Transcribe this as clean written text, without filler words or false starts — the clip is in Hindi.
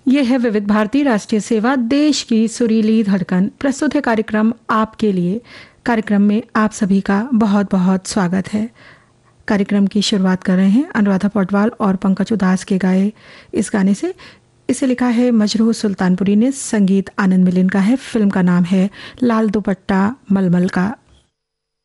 ये है विविध भारती राष्ट्रीय सेवा, देश की सुरीली धड़कन। प्रस्तुत है कार्यक्रम आपके लिए। कार्यक्रम में आप सभी का बहुत बहुत स्वागत है। कार्यक्रम की शुरुआत कर रहे हैं अनुराधा पौडवाल और पंकज उदास के गाए इस गाने से। इसे लिखा है मजरूह सुल्तानपुरी ने, संगीत आनंद मिलिन का है। फिल्म का नाम है लाल दुपट्टा मलमल का।